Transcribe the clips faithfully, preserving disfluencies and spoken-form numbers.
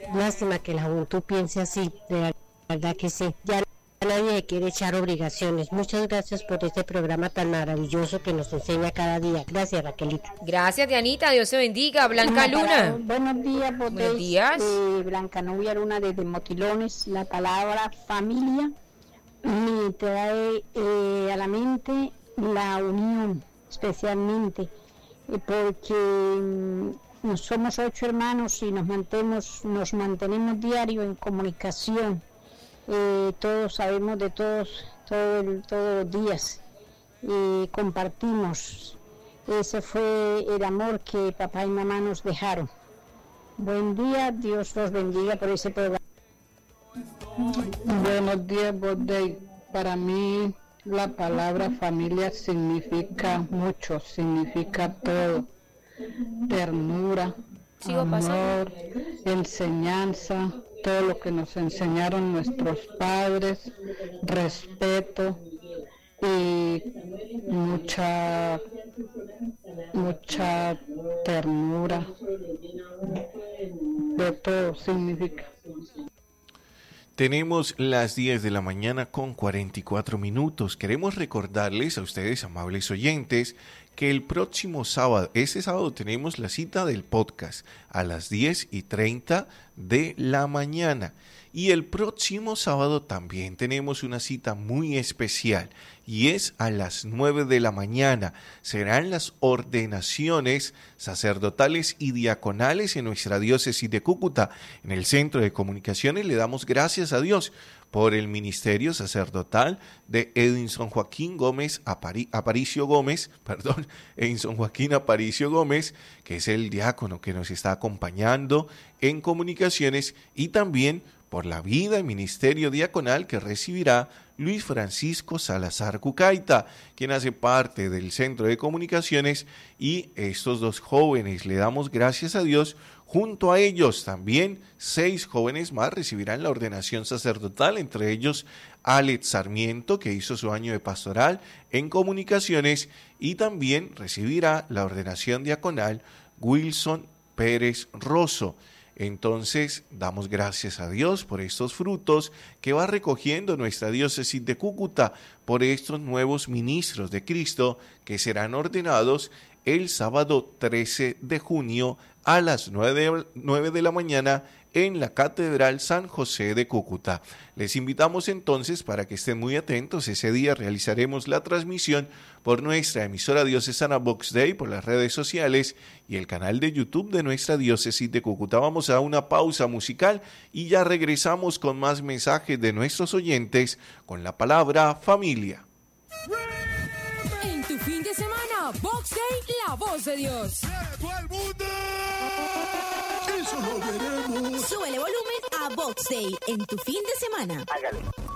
lástima que la juventud piense así, de verdad que sí. Ya nadie quiere echar obligaciones. Muchas gracias por este programa tan maravilloso que nos enseña cada día. Gracias, Raquelita. Gracias, Dianita. Dios te bendiga. Blanca Luna. Palabra, buenos días, Botés. Buenos días. Eh, Blanca Novia Luna desde Motilones. La palabra familia me trae eh, a la mente la unión, especialmente, eh, porque mm, somos ocho hermanos y nos mantenemos, nos mantenemos diario en comunicación. Eh, todos sabemos de todos, todo el, todos los días, y compartimos. Ese fue el amor que papá y mamá nos dejaron. Buen día, Dios los bendiga por ese programa. Buenos días, Bodey. Para mí la palabra familia significa mucho, significa todo. Ternura, Sigo amor, pasando. enseñanza, todo lo que nos enseñaron nuestros padres, respeto y mucha mucha ternura, de todo significa. Tenemos las diez de la mañana con cuarenta y cuatro minutos. Queremos recordarles a ustedes, amables oyentes, que el próximo sábado, este sábado tenemos la cita del podcast a las diez y treinta de la mañana. Y el próximo sábado también tenemos una cita muy especial y es a las nueve de la mañana. Serán las ordenaciones sacerdotales y diaconales en nuestra diócesis de Cúcuta. En el Centro de Comunicaciones le damos gracias a Dios por el ministerio sacerdotal de Edinson Joaquín Gómez Apari- Aparicio Gómez, perdón, Edinson Joaquín Aparicio Gómez, que es el diácono que nos está acompañando en comunicaciones, y también por la vida y ministerio diaconal que recibirá Luis Francisco Salazar Cucaita, quien hace parte del Centro de Comunicaciones, y estos dos jóvenes le damos gracias a Dios. Junto a ellos también seis jóvenes más recibirán la ordenación sacerdotal, entre ellos Alex Sarmiento, que hizo su año de pastoral en comunicaciones, y también recibirá la ordenación diaconal Wilson Pérez Rosso. Entonces, damos gracias a Dios por estos frutos que va recogiendo nuestra diócesis de Cúcuta, por estos nuevos ministros de Cristo que serán ordenados el sábado trece de junio a las nueve de la mañana en la Catedral San José de Cúcuta. Les invitamos entonces para que estén muy atentos. Ese día realizaremos la transmisión por nuestra emisora diocesana Vox Day, por las redes sociales y el canal de YouTube de nuestra diócesis de Cúcuta. Vamos a una pausa musical y ya regresamos con más mensajes de nuestros oyentes con la palabra familia. En tu fin de semana, Vox Day, la voz de Dios. ¡Todo el mundo! ¡Eso lo veremos! Súbele volumen a Vox Day en tu fin de semana. Hágale.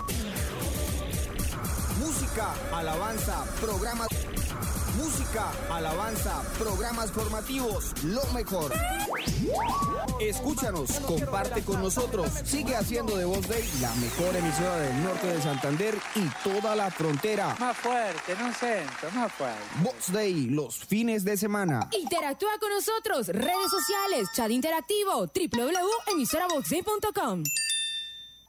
Música, alabanza, programas. Música, alabanza, programas formativos, lo mejor. Escúchanos, comparte con nosotros. Sigue haciendo de Vox Day la mejor emisora del norte de Santander y toda la frontera. Más fuerte, no siento, más fuerte. Vox Day, los fines de semana. Interactúa con nosotros, redes sociales, chat interactivo, doble u doble u doble u punto emisora vox day punto com.